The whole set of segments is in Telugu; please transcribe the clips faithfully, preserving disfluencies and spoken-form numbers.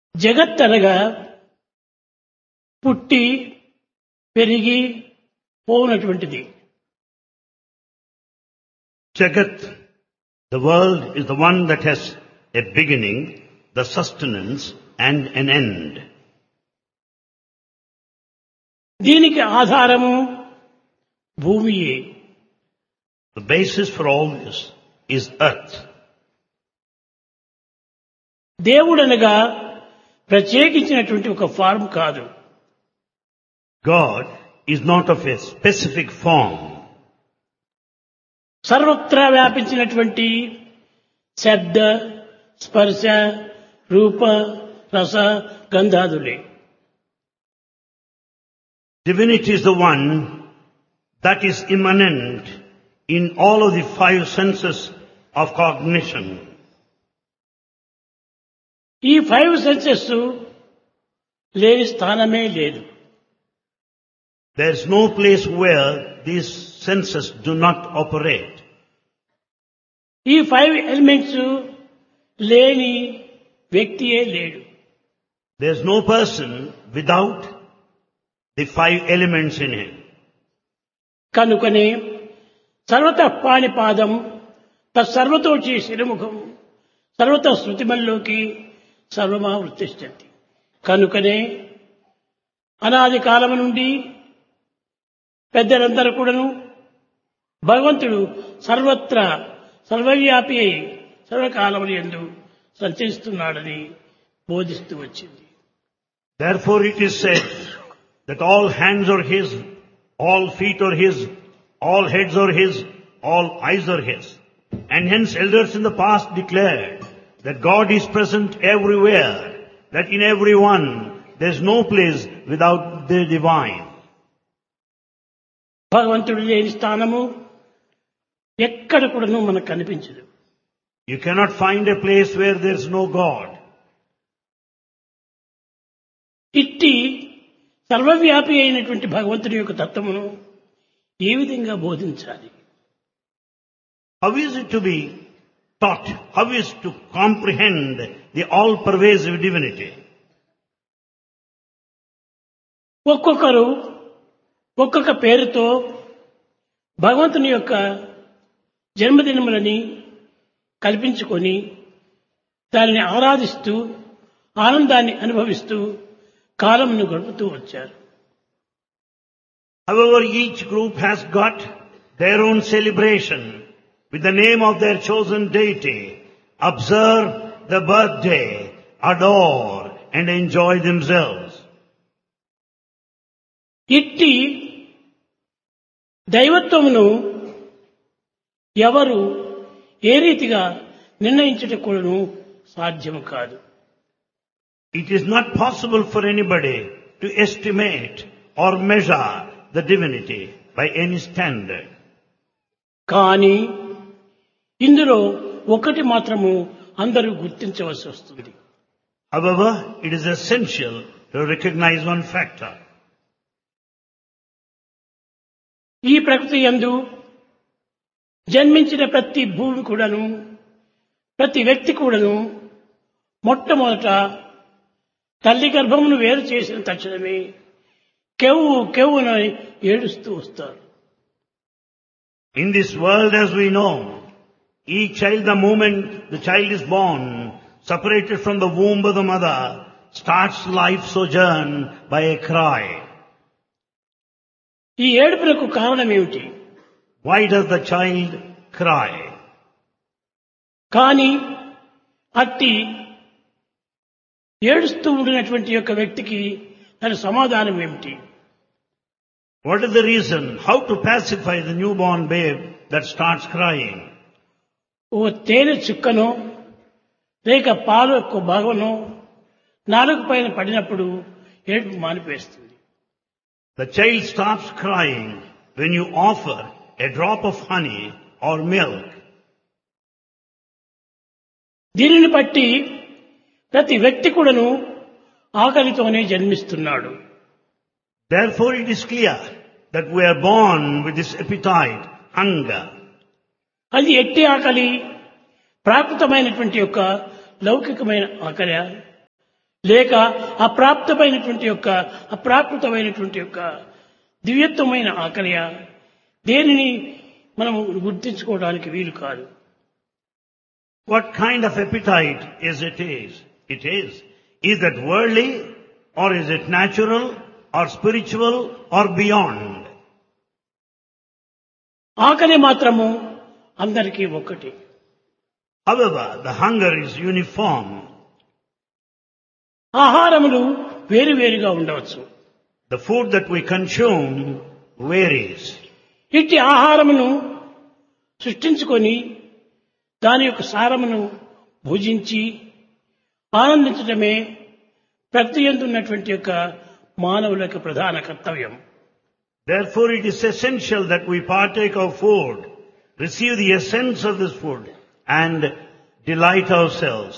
జగత్ అనగా పుట్టి పెరిగి పోనటువంటిది. Jagat, the world, is the one that has a beginning, the sustenance and an end. దీనికి ఆధారము భూమియే. The basis for all this is earth. దేవుడనగా ప్రత్యేకించినటువంటి ఒక ఫార్మ్ కాదు. God is not of a specific form. సర్వత్రా వ్యాపించినటువంటి శబ్ద స్పర్శ రూప రస గంధాదులే. Divinity is the one that is immanent in all of the five senses of cognition. ఈ ఫైవ్ సెన్సెస్ లేని స్థానమే లేదు. There is no place where these senses do not operate. ఈ ఫైవ్ ఎలిమెంట్స్ లేని వ్యక్తియే లేడు. There is no person without the five elements in him. కనుకనే సర్వత పాణిపాదం తత్సర్వతోచి శిరముఖం సర్వత శృతిమల్లోకి సర్వమా వృత్తిష్టంతి. కనుకనే అనాది కాలము నుండి పెద్దలందరూ కూడాను భగవంతుడు సర్వత్రా సర్వవ్యాపి అయి సర్వకాలములు యందు సంచరిస్తున్నాడని బోధిస్తూ వచ్చింది. Therefore it is said that all hands are his, all feet are his, all heads are his, all eyes are his. And hence elders in the past declared that God is present everywhere, that in everyone there is no place without the divine. భగవంతుడు లేని స్థానము ఎక్కడ కూడాను మనకు కనిపించదు. You cannot find a place where there is no God. ఇట్టి సర్వవ్యాపి అయినటువంటి భగవంతుడి యొక్క తత్వమును ఏ విధంగా బోధించాలి? How is it to be taught? How is to comprehend the all-pervasive divinity? ఒక్కొక్కరు ఒక్కొక్క పేరుతో భగవంతుని యొక్క జన్మదినములని కల్పించుకొని దానిని ఆరాధిస్తూ ఆనందాన్ని అనుభవిస్తూ కాలమును గడుపుతూ వచ్చారు. However, each group has got their own celebration with the name of their chosen deity, observe the birthday, adore and enjoy themselves. ఇట్టి దైవత్వమును ఎవరు ఏ రీతిగా నిర్ణయించుటకు సాధ్యము కాదు. It is not possible for anybody to estimate or measure the divinity by any standard. కానీ ఇందులో ఒకటి మాత్రము అందరూ గుర్తించవలసి వస్తుంది. However, it is essential to recognize one factor. ఈ ప్రకృతి యందు జన్మించిన ప్రతి భూమి కూడాను ప్రతి వ్యక్తి కూడాను మొట్టమొదట తల్లి గర్భమును వేరు చేసిన తక్షణమే కెవ్వు కెవ్వున ఏడుస్తూ వస్తారు. In this world, as we know, each child, the moment the child is born, separated from the womb of the mother, starts life sojourn by a cry. ఈ ఏడుపులకు కారణం ఏమిటి? Why does the child cry? కానీ అట్టి ఏడుస్తూ ఉండినటువంటి యొక్క వ్యక్తికి దాని సమాధానం ఏమిటి? What is the reason? How to pacify the newborn babe that starts crying? ఓ తేనె చుక్కనో లేక పాలు యొక్క భాగంలో నాలుగు పైన పడినప్పుడు ఏడుపు మానిపేస్తుంది. The child stops crying when you offer a drop of honey or milk. దీనిని బట్టి ప్రతి వ్యక్తి కూడాను ఆకలితోనే జన్మిస్తున్నాడు. Therefore it is clear that we are born with this appetite, hunger. అది ఎట్టి ఆకలి ప్రాకృతమైనటువంటి యొక్క లౌకికమైన ఆకలి లేక అప్రాప్తమైనటువంటి యొక్క అప్రాకృతమైనటువంటి యొక్క దివ్యత్వమైన ఆకలియ దేనిని మనం గుర్తించుకోవడానికి వీలు కాదు. What kind of appetite is it is? It is. Is that worldly or is it natural or spiritual or beyond? ఆకలి మాత్రము అందరికీ ఒక్కటి. However, the hunger is uniform. ఆహారములు వేరువేరుగా ఉండవచ్చు. The food that we consume varies. ఇట్టి ఆహారమును సృష్టించుకొని దాని యొక్క సారమును భుజించి ఆనందించడమే ప్రతి యందు ఉన్నటువంటి యొక్క మానవుల యొక్క ప్రధాన కర్తవ్యం. Therefore, it is essential that we partake of food, receive the essence of this food, and delight ourselves.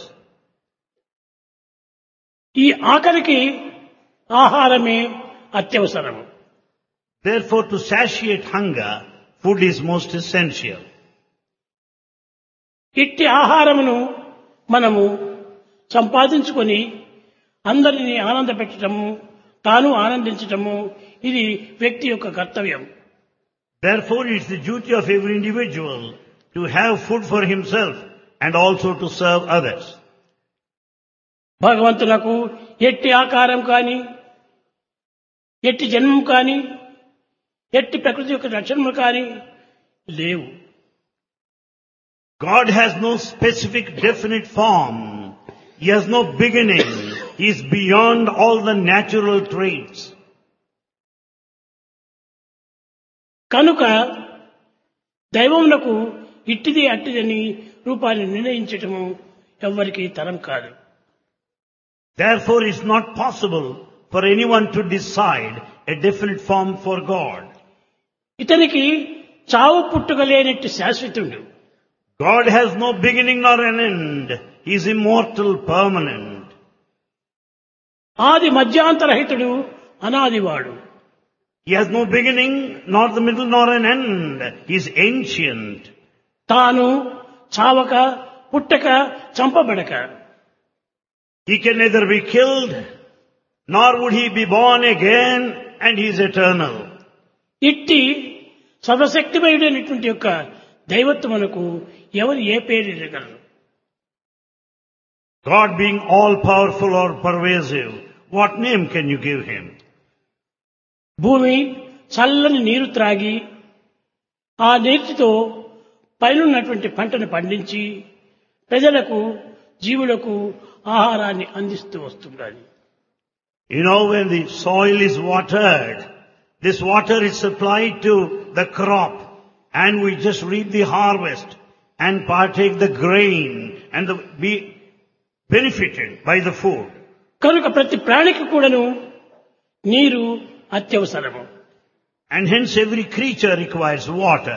ఈ ఆకలికి ఆహారమే అత్యవసరము. Therefore, to satiate hunger, food is most essential. ఇట్టి ఆహారమును మనము సంపాదించుకొని అందరినీ ఆనందపెట్టడము, తాను ఆనందించటము ఇది వ్యక్తి యొక్క కర్తవ్యం. Therefore, it is the duty of every individual to have food for himself and also to serve others. భగవంతునకు ఎట్టి ఆకారం కానీ, ఎట్టి జన్మం కానీ, ఎట్టి ప్రకృతి యొక్క లక్షణములు కానీ లేవు. God has no specific definite form. He has no beginning. He is beyond all the natural traits. కనుక దైవమునకు ఇట్టిది అట్టిదని రూపాన్ని నిర్ణయించటము ఎవ్వరికీ తరం కాదు. Therefore, it is not possible for anyone to decide a definite form for God. ఇతనికి చావు పుట్టుక లేనట్టు శాశ్వతుడు. God has no beginning nor an end. He is immortal, permanent. ఆది మధ్యాంతరహితుడు, అనాదివాడు. He has no beginning, nor the middle, nor an end. He is ancient. తాను చావక, పుట్టక, చంపబడక. He can neither be killed, nor would he be born again, and he is eternal. ఇట్టి సర్వశక్తిమయుడైనటువంటి యొక్క దైవత్వమునకు ఎవరు ఏ పేరు ఇవ్వగలరు? God being all powerful or pervasive, what name can you give him? భూమి చల్లని నీరు త్రాగి ఆ నీటితో పైనున్నటువంటి పంటను పండించి ప్రజలకు, జీవులకు ఆహారాన్ని అందిస్తూ వస్తుండాలి. You know, when the soil is watered, this water is supplied to the crop, and we just reap the harvest and partake the grain and the, be benefited by the food. కనుక ప్రతి ప్రాణికి కూడాను నీరు అత్యవసరము. And hence every creature requires water.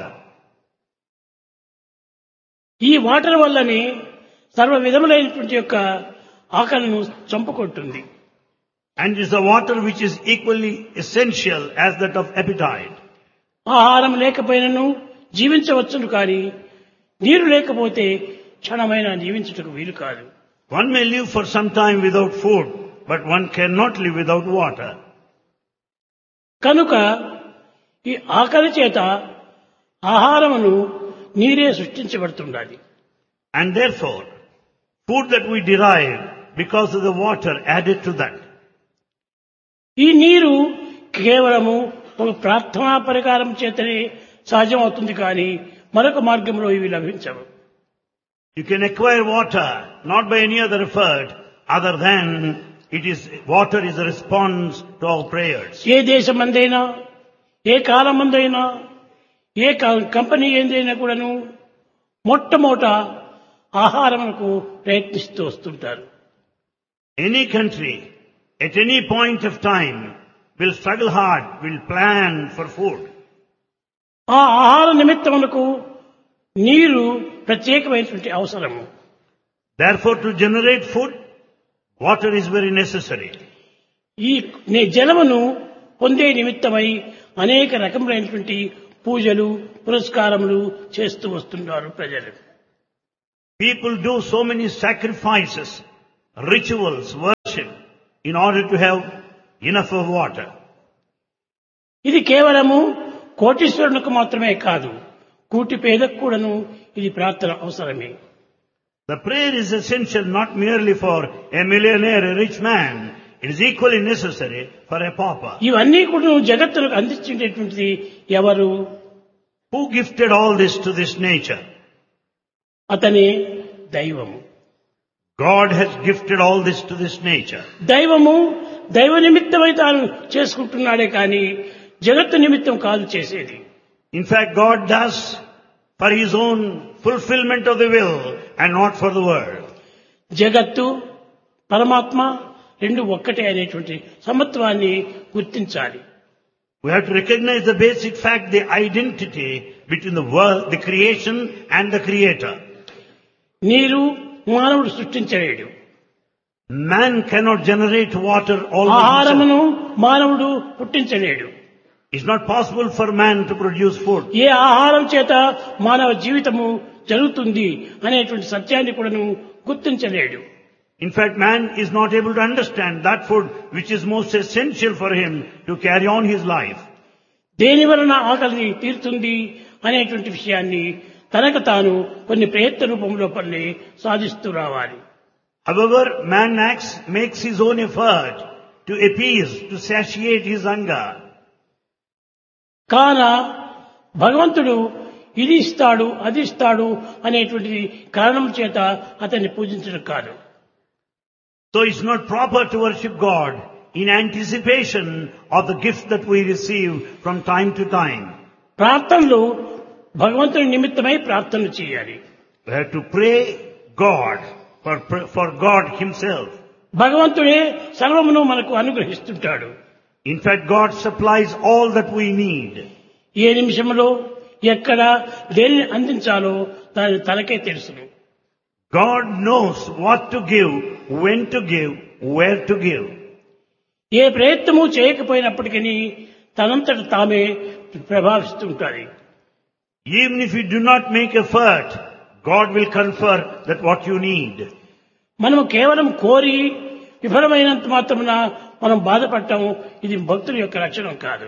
ఈ వాటర్ వల్లనే సర్వ విధములైనటువంటి యొక్క ఆకలిను చంపుకుంటుంది. And it is the water which is equally essential as that of appetite. ఆహారం లేకపోయినను జీవించవచ్చును, కానీ నీరు లేకపోతే క్షణమైనా జీవించుటకు వీలు కాదు. One may live for some time without food, but one cannot live without water. కనుక ఈ ఆకలి చేత ఆహారమును నీరే సృష్టించబడుతుండాలి. And therefore, food that we derive because of the water added to that. ఈ నీరు కేవలము ఒక ప్రార్థనా పరికారం చేతనే సహజం అవుతుంది, కానీ మరొక మార్గంలో ఇవి లభించవు. You can acquire water not by any other effort other than it is water is a response to our prayers. A దేశమందైనా, A కాలమందైనా, A company ఏందైనా కూడాను మొట్టమొదట ఆహారమునకు ప్రయత్నిస్తూ వస్తుంటారు. Any country at any point of time will struggle hard, will plan for food. ఆ ఆహార నిమిత్తమునకు నీరు ప్రత్యేకమైనటువంటి అవసరము. Therefore, to generate food, water is very necessary. ఈ జలమును పొందే నిమిత్తమై అనేక రకములైనటువంటి పూజలు, పురస్కారములు చేస్తూ వస్తున్నారు ప్రజలు. People do so many sacrifices, rituals, worship in order to have enough of water. ఇది కేవలము కోటీశ్వరునికి మాత్రమే కాదు, కూటి పేదకు కూడాను ఇది ప్రార్థన అవసరమే. The prayer is essential not merely for a millionaire, a rich man. It is equally necessary for a pauper. ఇవన్నీ కూడా జగత్తులకు అందించేటువంటిది ఎవరు? Who gifted all this to this nature? అతనే దైవము. God has gifted all this to this nature. దైవము దైవ నిమిత్తమై తాను చేసుకుంటున్నాడే కానీ జగత్తు నిమిత్తం కాదు చేసేది. In fact, God does for His own fulfillment of the will and not for the world. జగత్తు పరమాత్మ రెండు ఒక్కటే అనేటువంటి సమత్వాన్ని గుర్తించాలి. We have to recognize the basic fact, the identity between the world, the creation and the creator. నీరు మానవుడు సృష్టించలేడు. Man cannot generate water all by himself. ఆహారమును మానవుడు పుట్టించలేడు. It's not possible for man to produce food. ఏ ఆహారం చేత మానవ జీవితము జరుగుతుంది అనేటువంటి సత్యాన్ని కూడాను గుర్తించలేడు. In fact, man is not able to understand that food which is most essential for him to carry on his life. దేని వలన ఆకలి తీరుతుంది అనేటువంటి విషయాన్ని తనకు తాను కొన్ని ప్రయత్న రూపంలో పని సాధిస్తూ రావాలి. However, man acts, makes his own effort to appease, to satiate his hunger. కాన భగవంతుడు ఇది ఇస్తాడు అది ఇస్తాడు అనేటువంటి కారణం చేత అతన్ని పూజించడం కాదు. So it's not proper to worship God in anticipation of the gifts that we receive from time to time. ప్రార్థనలు భగవంతుని నిమిత్తమై ప్రార్థన చేయాలి. We have to pray God for, for God Himself. భగవంతుడే సర్వమును మనకు అనుగ్రహిస్తుంటాడు. In fact, God supplies all that we need. ఏ నిమిషంలో ఎక్కడ దేనిని అందించాలో దాని తనకే తెలుసును. God knows what to give, when to give, where to give. ఏ ప్రయత్నము చేయకపోయినప్పటికీ తనంతట తామే ప్రభావిస్తుంటాడు. Even if you do not make effort, God will confer that what you need. మనము కేవలం కోరి విఫలమైనంత మాత్రమున మనం బాధపడటం ఇది భక్తుల యొక్క లక్షణం కాదు.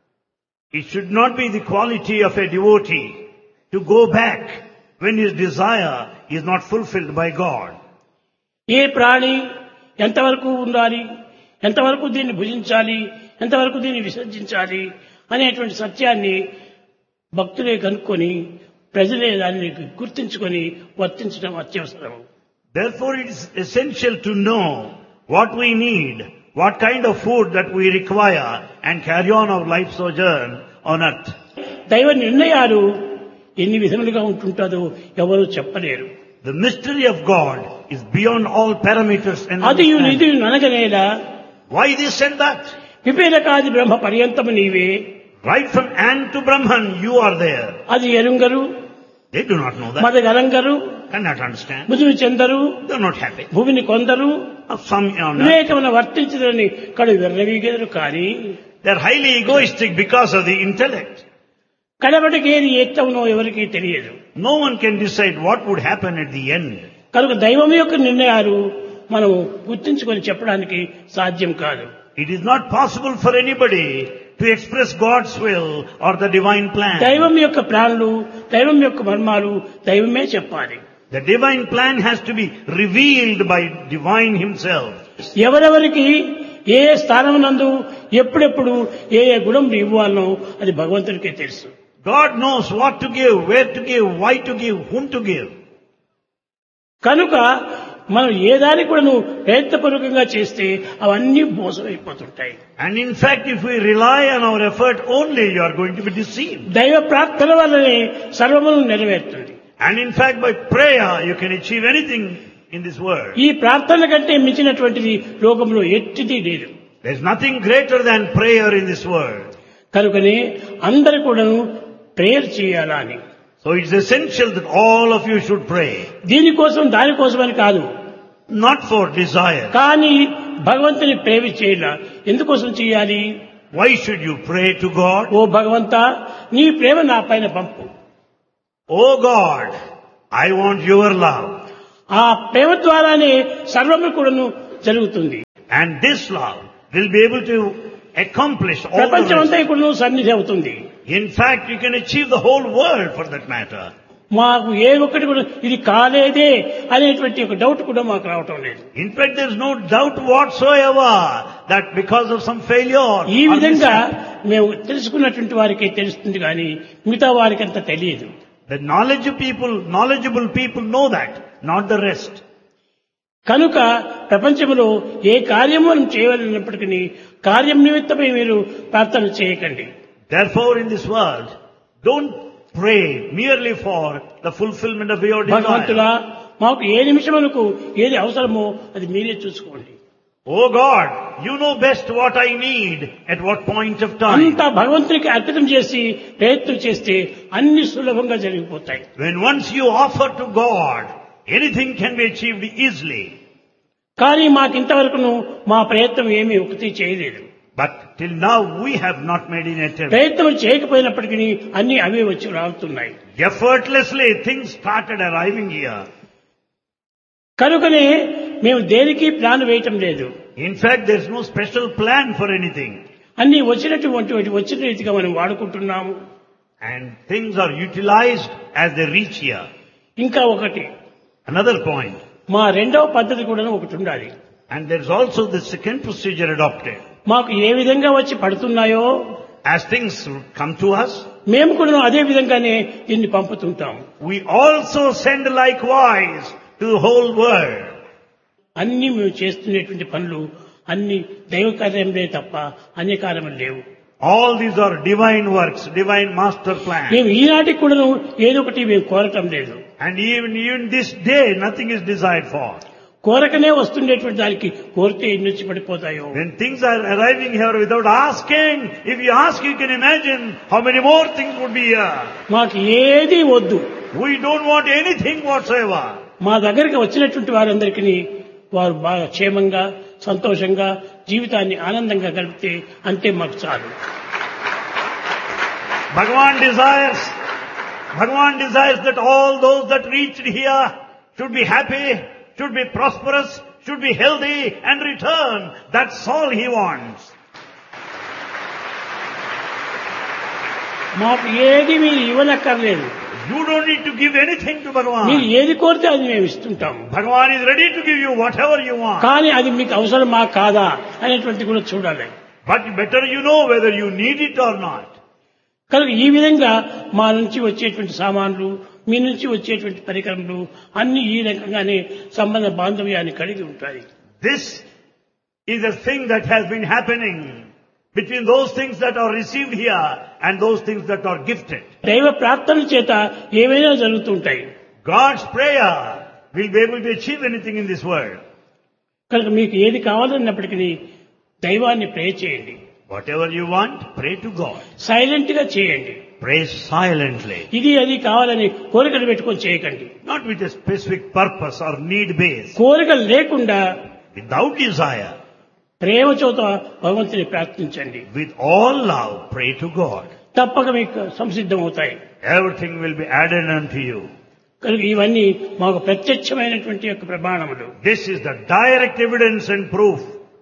It should not be the quality of a devotee to go back when his desire is not fulfilled by God. ఏ ప్రాణి ఎంతవరకు ఉండాలి, ఎంతవరకు దీన్ని భుజించాలి, ఎంతవరకు దీన్ని విసర్జించాలి అనేటువంటి సత్యాన్ని భక్తులే కనుక్కొని ప్రజలే దాన్ని గుర్తించుకొని వర్తించడం అత్యవసరం. Therefore, it is essential to know what we need, what kind of food that we require, and carry on our life sojourn on earth. దైవ నిర్ణయాలు ఎన్ని విధములుగా ఉంటుంటాదో ఎవరూ చెప్పలేరు. The mystery of God is beyond all parameters and అది understanding. Nidhi ననగనేలా Why this and that? విపేలకాది బ్రహ్మ పర్యంతము నీవే. Right from Ant to Brahman, you are there. అది ఎరుంగరు, They do not know that, మదగరంగరు, cannot understand. ముదురు చెందరు, They are not happy. భూమిని కొందరు Of some honor. వివేకమున వర్తించదని కడు విర్రవీగెదరు కానీ They are highly egoistic because of the intellect. కడబడికి ఏది ఎత్తవునో ఎవరికీ తెలియదు. No one can decide what would happen at the end. కనుక దైవం యొక్క నిర్ణయాలు మనం గుర్తించుకొని చెప్పడానికి సాధ్యం కాదు. It is not possible for anybody to express God's will or the divine plan. దైవం యొక్క ప్రాణులు, దైవం యొక్క మర్మాలు దైవమే చెప్పాలి. The divine plan has to be revealed by divine himself. ఎవరెవరికి ఏ ఏ స్థానమునందు ఎప్పుడెప్పుడు ఏ ఏ గుణం ఇవ్వాలనో అది భగవంతుడికే తెలుసు. God knows what to give, where to give, why to give, whom to give. కనుక మనం ఏ దాన్ని కూడా నువ్వు ప్రయత్నపూర్వకంగా చేస్తే అవన్నీ మోసమైపోతుంటాయి. And in fact, if we rely on our effort only, you are going to be deceived. దైవ ప్రార్థన వల్లనే సర్వమును నెరవేరుతుంది. And in fact, by prayer, you can achieve anything in this world. ఈ ప్రార్థన కంటే మించినటువంటిది లోకంలో ఎట్టిది లేదు. There is nothing greater than prayer in this world. కనుకనే అందరూ కూడాను ప్రేయర్ చేయాలా అని. So it's essential that all of you should pray. దీనికోసం దానికోసమని కాదు, Not for desire. కానీ భగవంతుని ప్రేమ చేయాల. ఎందుకోసం చేయాలి? Why should you pray to God? ఓ భగవంతా, నీ ప్రేమ నా పైన పంపు. Oh God, I want your love. ఆ ప్రేమ ద్వారానే సర్వము కూడాను జరుగుతుంది. And this love will be able to accomplish all the ప్రపంచం అంతా rest. ఇప్పుడు సన్నిధి అవుతుంది. In fact, you can achieve the whole world for that matter. మాకు ఏ ఒక్కటి కూడా ఇది కాలేదే అనేటువంటి ఒక డౌట్ కూడా మాకు రావటం లేదు. In fact, there is no doubt whatsoever that because of some failure, ఈ or విధంగా mishap, మేము తెలుసుకున్నటువంటి వారికి తెలుస్తుంది కానీ మిగతా వారికి అంత తెలియదు. the knowledge people, knowledgeable people know that, not the rest. కనుక ప్రపంచంలో ఏ కార్యము మనం చేయవలసినప్పటికీ కార్యం నిమిత్తమై మీరు ప్రార్థన చేయకండి. Therefore, in this world, don't pray merely for the fulfillment of your భగవంతుడా desire. మాకు ఏ నిమిషములకు ఏది అవసరమో అది మీరే చూసుకోండి. Oh God, you know best what I need at what point of time. అంతా భగవంతునికి అర్పితం చేసి ప్రయత్నం చేస్తే అన్ని సులభంగా జరిగిపోతాయి. When once you offer to God, anything can be achieved easily. కానీ మాకు ఇంతవరకును మా ప్రయత్నం ఏమీ ఒకటి చేయలేదు. But till now we have not made an attempt. ప్రయత్నం చేయకపోయినప్పటికీ అన్ని అవే వచ్చి రాలుతున్నాయి. Effortlessly things started arriving here. కనుకనే మేము దేనికి ప్లాన్ వేయటం లేదు. In fact, there is no special plan for anything. అన్ని వచ్చినటువంటి వచ్చిన రీతిగా మనం వాడుకుంటున్నాము. And things are utilized as they reach here. ఇంకా ఒకటి Another point. మా రెండవ పద్ధతి కూడా ఒకటి ఉండాలి. And there is also the second procedure adopted. మాకు ఏ విధంగా వచ్చి పడుతున్నాయో As things come to us, మేము కూడా అదే విధంగానే దీన్ని పంపుతుంటాం. we also send likewise to the whole world. అన్ని మేము చేస్తున్నటువంటి పనులు అన్ని దైవ కార్యములే తప్ప అన్య కార్యములు లేవు. All these are divine works, divine master plan. మేము ఈనాటికి కూడా ఏదో ఒకటి మేము కోరటం లేదు. And even, even this day, nothing is desired for. కోరకనే వస్తుండేటువంటి దానికి కోరితే ఎన్ని వచ్చి పడిపోతాయో. When things are arriving here without asking, if you ask, you can imagine how many more things would be here. మాకు ఏది వద్దు. We don't want anything whatsoever. మా దగ్గరికి వచ్చినటువంటి వారందరికీ వారు బాగా క్షేమంగా సంతోషంగా జీవితాన్ని ఆనందంగా గడిపితే అంతే మాకు చాలు. Bhagavan desires, Bhagavan desires that all those that reached here should be happy, should be prosperous, should be healthy and return. That's all he wants. మాకు ఏది మీరు ఇవ్వనక్కర్లేదు. You don't need to give anything to మీరు Bhagavan. ఏది కోరితే అది మేము ఇస్తుంటాము. Bhagavan is ready to give you whatever you want. కానీ అది మీకు అవసరమా కాదా అనేటువంటి కూడా చూడాలి. But better you know whether you need it or not. కనుక ఈ విధంగా మా నుంచి వచ్చేటువంటి సామాన్లు మీ నుంచి వచ్చేటువంటి పరికరములు అన్ని ఈ రకంగానే సంబంధ బాంధవ్యాన్ని కలిగి ఉంటాయి. This is a thing that has been happening between those things that are received here and those things that are gifted. దైవ ప్రార్థన చేత ఏవైనా జరుగుతుంటాయి. God's prayer will be able to achieve anything in this world. కనుక మీకు ఏది కావాలన్నప్పటికీ దైవాన్ని ప్రే చేయండి. Whatever you want, pray to God. Silent గా చేయండి. Pray silently. ఇది అది కావాలని కోరికలు పెట్టుకొని చేయకండి. Not with a specific purpose or need base. కోరికలు లేకుండా Without desire. ప్రేమ చోత భగవంతుని ప్రార్థించండి. With all love, pray to God. తప్పక మీకు సంసిద్ధం అవుతాయి. Everything will be added unto you. కనుక ఇవన్నీ మాకు ప్రత్యక్షమైనటువంటి యొక్క ప్రమాణములు. This is the direct evidence and proof.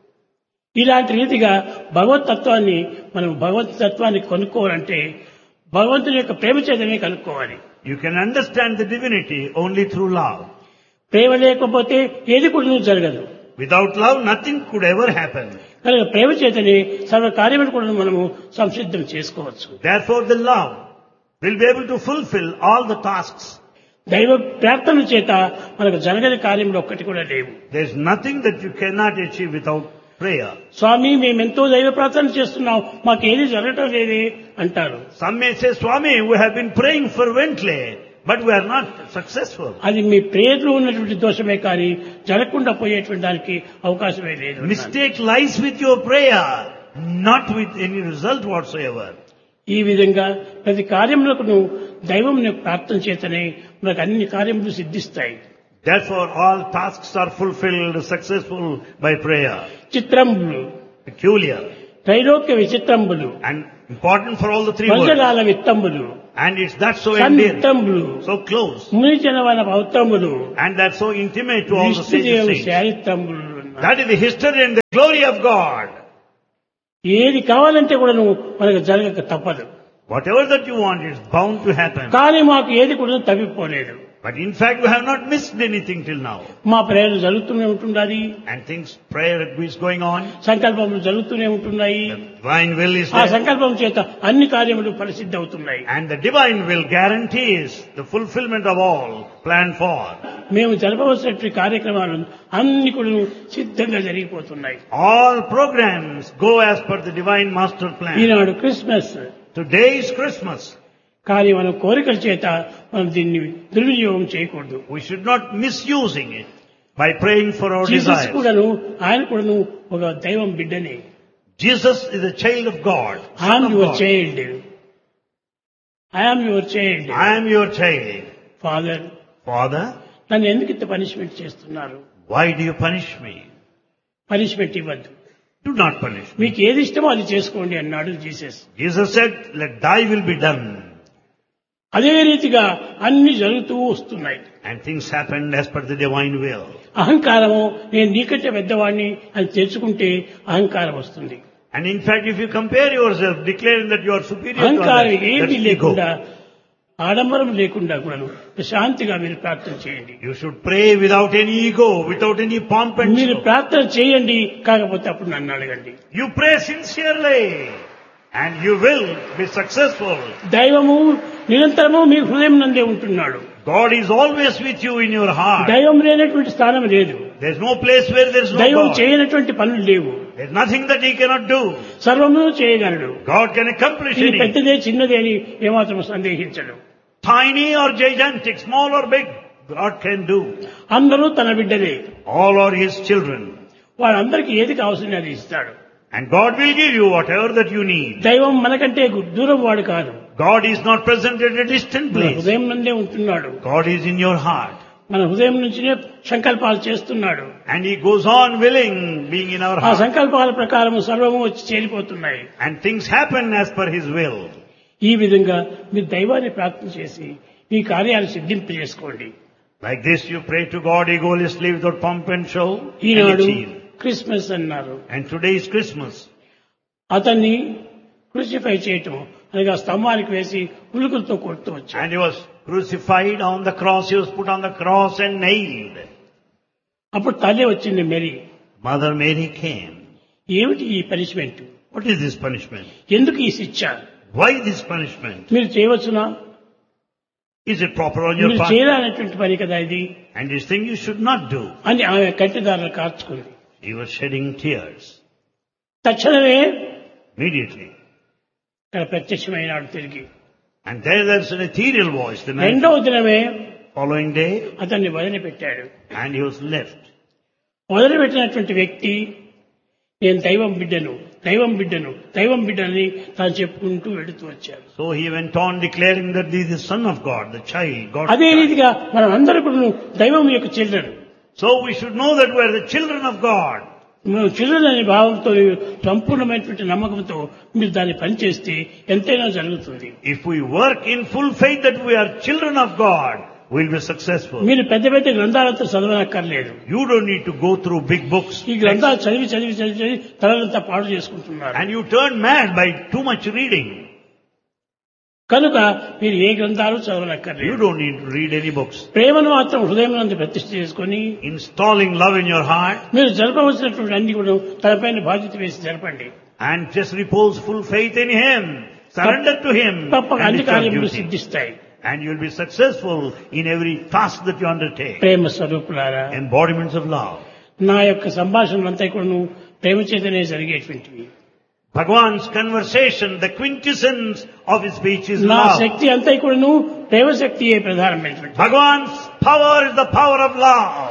ఇలాంటి రీతిగా భగవత్ తత్వాన్ని మనం భగవత్ తత్వాన్ని కనుక్కోవాలంటే భగవంతుని యొక్క ప్రేమ చేతనే కనుక్కోవాలి. You can understand the divinity only through love. ప్రేమ లేకపోతే ఏది కూడా జరగదు. Without love, nothing could ever happen. కనుక ప్రేమ చేతనే సర్వ కార్యములు కూడా మనము సంసిద్ధం చేసుకోవచ్చు. Therefore, the love will be able to fulfill all the tasks. దైవ ప్రార్థన చేత మనకు జరగని కార్యములు ఒక్కటి కూడా లేవు. There is nothing that you cannot achieve without prayer. స్వామి మేమెంతో దైవ ప్రార్థన చేస్తున్నాం మాకు ఏది జరగటం లేదే అంటారు. Some may say, Swami, we have been praying fervently, but we are not successful. అది మీ ప్రేయర్లో ఉన్నటువంటి దోషమే కానీ జరగకుండా పోయేటువంటి దానికి అవకాశమే లేదు. Mistake lies with your prayer, not with any result whatsoever. ఈ విధంగా ప్రతి కార్యములకు దైవం ప్రార్థన చేతనే మనకు అన్ని కార్యములు సిద్ధిస్తాయి. Therefore, all tasks are fulfilled successful by prayer. చిత్రంబులు Peculiar Trailokya విచిత్రంబులు and important for all the three worlds. వంజలాల విత్తంబులు And it's that so endearing, సన్నిత్తంబులు so close, మునిజనవన భౌతములు and that's so intimate to all the విష్ణుదేవు sages. శారిత్రంబులు. అన్నారు. That is the history and the glory of God. ఏది కావాలంటే కూడా నువ్వు మనకు జరగక తప్పదు. Whatever that you want is bound to happen. కానీ మాకు ఏది కూడా తప్పిపోలేదు. But in fact, we have not missed anything till now. మా ప్రేయర్లు జరుగుతూనే ఉంటున్నది. And things, prayer is going on. సంకల్పములు జరుగుతూనే ఉంటున్నాయి. The divine will is ఆ there. సంకల్పం చేత అన్ని కార్యములు పరిసిద్ధి అవుతున్నాయి. And the divine will guarantees the fulfillment of all planned for. మేము జరపవలసినటువంటి కార్యక్రమాలు అన్ని కూడా సిద్ధంగా జరిగిపోతున్నాయి. All programs go as per the divine master plan. Eenadu Christmas. Today is Christmas. కానీ మనం కోరికల చేత మనం దీన్ని దుర్వినియోగం చేయకూడదు. We should not misusing it by praying for our Jesus desires. కూడాను ఆయన కూడాను ఒక దైవం బిడ్డనే. Jesus is a child of God. I am Son of your God. child. I am your child. I am your child. Father, Father, నన్ను ఎందుకు ఇంత పనిష్మెంట్ చేస్తున్నారు? why do you punish me? Punishment ఇవ్వద్దు. Do not punish me. మీకు ఏది ఇష్టమో అది చేసుకోండి అన్నాడు Jesus. Jesus said, let thy will be done. అదే రీతిగా అన్ని జరుగుతూ వస్తున్నాయి. And things happened as per the divine will. అహంకారము నేను నీకంటే పెద్దవాడిని అని తెచ్చుకుంటే అహంకారం వస్తుంది. And in fact, if you compare yourself, declaring that you are superior to అహంకారం others, ఏది that's లేకుండా ego. ఆడంబరం లేకుండా కూడాను ప్రశాంతిగా మీరు ప్రార్థన చేయండి. You should pray without any ego, without any pomp and మీరు show. ప్రార్థన చేయండి, కాకపోతే అప్పుడు నన్ను అడగండి. You pray sincerely and you will be successful. దైవము నిరంతరము మీ హృదయం నందే ఉంటున్నాడు. God is always with you in your heart. దైవం లేనటువంటి స్థానం లేదు. There's no place where there's no దైవం God. చేయనటువంటి పనులు లేవు. There's nothing that He cannot do. సర్వము చేయగలడు. God can accomplish ఇది anything. పెద్దదే చిన్నదే అని ఏమాత్రం సందేహించడు. Tiny or gigantic, small or big, God can do. అందరూ తన బిడ్డలే. All are His children. వాళ్ళందరికీ ఏది కావాల్సింది అది ఇస్తాడు. And God will give you whatever that you need. దైవం మనకంటే దూరం వాడు కాదు. God is not present at a distant మన place. హృదయం నందే ఉంటున్నాడు. God is in your heart. మన హృదయం నుంచినే సంకల్పాలు చేస్తున్నాడు. And He goes on willing, being in our ఆ heart. సంకల్పాల ప్రకారం సర్వము వచ్చి చేరిపోతున్నాయి. And things happen as per His will. ఈ విధంగా మీరు దైవాన్ని ప్రార్థన చేసి మీ కార్యాలు సిద్ధింప చేసుకోండి. Like this you pray to God egolessly without pomp and show. And Eenadu achieve. Christmas అన్నారు. And today is Christmas. అతన్ని క్రూసిఫై చేయటం అనగా స్తంభానికి వేసి ఉలుకులతో కొడుతూ వచ్చాడు. And He was crucified on the cross. He was put on the cross and nailed. అప్పుడు తల్లి వచ్చింది మేరీ. Mother Mary came. ఏమిటి ఈ punishment? What is this punishment? ఎందుకు ఈ శిక్ష? Why this punishment? మీరు చేయవచ్చునా? Is it proper on your మీరు part? చేయాలనేటువంటి పని కదా ఇది And this thing you should not do. అని ఆమె కంటిదారులు కార్చుకుంది. He was shedding tears. తక్షణమే Immediately. ఇక్కడ ప్రత్యక్షమైనాడు తిరిగి. And there there's an ethereal voice the night రెండవ దినమే following day, అతన్ని వదిలిపెట్టాడు. and he was left. వదిలిపెట్టినటువంటి వ్యక్తి నేను దైవం బిడ్డను దైవం బిడ్డను దైవం బిడ్డని తాను చెప్పుకుంటూ వెళుతూ వచ్చాడు. So he went on declaring that he is the son of God, the child, God's అదే child. రీతిగా మనం అందరూ కూడా దైవం యొక్క children. So we should know that we are the children of God. మనం చిల్డ్రన్ అనే భావంతో సంపూర్ణమైనటువంటి నమ్మకంతో మీరు దాన్ని పనిచేస్తే ఎంతైనా జరుగుతుంది. If we work in full faith that we are children of God, we'll be successful. మీరు పెద్ద పెద్ద గ్రంథాలతో చదవనక్కర్లేదు. You don't need to go through big books. ఈ గ్రంథాలు చదివి చదివి చదివి చదివి తలంతా పాడు చేసుకుంటున్నారు. And you turn mad by too much reading. కనుక మీరు ఏ గ్రంథాలు You చదవనక్కర్లేదు. don't need to read any books. ప్రేమను మాత్రం హృదయం నందు ప్రతిష్ఠ చేసుకొని Installing love in your heart మీరు జరపవలసినటువంటి అన్ని కూడా తనపైన బాధ్యత వేసి జరపండి. and just repose full faith in Him. Surrender to Him. తప్పక And అన్ని it's your కార్యములు duty. సిద్ధిస్తాయి. And you'll be successful in every task that you undertake. ప్రేమ స్వరూపులారా, Embodiments of love. నా యొక్క సంభాషణలంతా కూడా ప్రేమ చేతనే జరిగేటువంటివి. Bhagwan's conversation, the quintessence of his speech is నా love. శక్తి అంతా కూడాను ప్రేమ శక్తియే ప్రధానమైనటువంటి. Bhagwan's power is the power of love.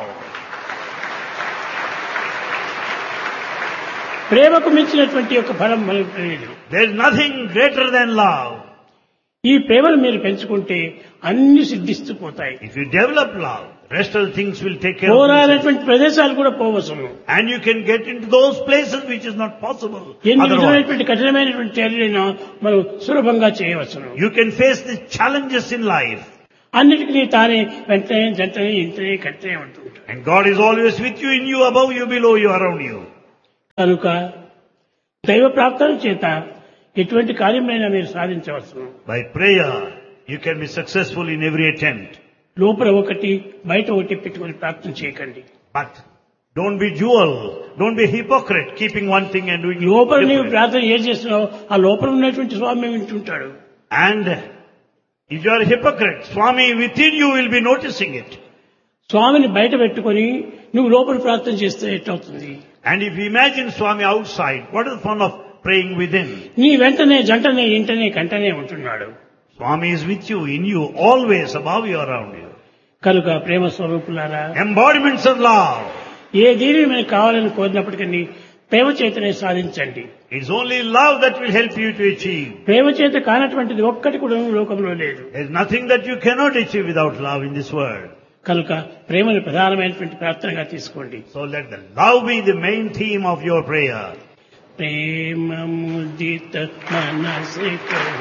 ప్రేమకు మించినటువంటి యొక్క ఫలం మనకు తెలియదు. There is nothing greater than love. ఈ ప్రేమను మీరు పెంచుకుంటే అన్ని సిద్ధిస్తూ పోతాయి. If you develop love, rest of the things will take care of themselves. పోరాడేటువంటి ప్రదేశాలు కూడా పోవచ్చును. And you can get into those places which is not possible ఎన్ని otherwise. విధమైనటువంటి కఠినమైనటువంటి చర్యలైనా మనం సులభంగా చేయవచ్చును. You can face the challenges in life. అన్నిటికీ తానే వెంటనే జంటనే ఇంటనే కట్టనే ఉంటుంటాడు. And God is always with you, in you, above you, below you, around you. కనుక దైవ ప్రార్థన చేత ఎటువంటి కార్యమైనా మీరు సాధించవచ్చు. By prayer, you can be successful in every attempt. లోపల ఒకటి బయట ఒకటి పెట్టుకొని ప్రార్థన చేయకండి. But don't be dual, don't be hypocrite, keeping one thing and doing లోపల నీవు different. ప్రార్థన ఏం చేస్తున్నావు ఆ లోపల ఉన్నటువంటి స్వామి వింటుంటాడు. And if you are a hypocrite, Swami within you will be noticing it. స్వామిని బయట పెట్టుకొని నువ్వు లోపల ప్రార్థన చేస్తే ఎట్టవుతుంది? And if you imagine Swami outside, what is the fun of praying within? నీ వెంటనే జంటనే ఇంటనే కంటనే ఉంటున్నాడు. Swami is with you, in you, always above you, around you. కనుక ప్రేమ స్వరూపులారా, Embodiments of love. ఏ దీనిని మనకు కావాలని కోరినప్పటికీ ప్రేమ చేతనే సాధించండి. It's only love that will help you to achieve. ప్రేమ చేత కానటువంటిది ఒక్కటి కూడా లోకంలో లేదు. There's nothing that you cannot achieve without love in this world. కనుక ప్రేమను ప్రధానమైనటువంటి ప్రార్థనగా తీసుకోండి. So let the love be the main theme of your prayer. Prema ముదిత మనసిక